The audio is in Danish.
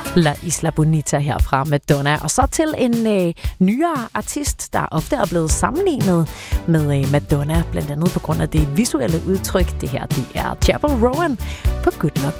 La Isla Bonita her fra Madonna. Og så til en nyere artist, der ofte er blevet sammenlignet med Madonna, blandt andet på grund af det visuelle udtryk. Det her, det er Chappell Roan på Good Luck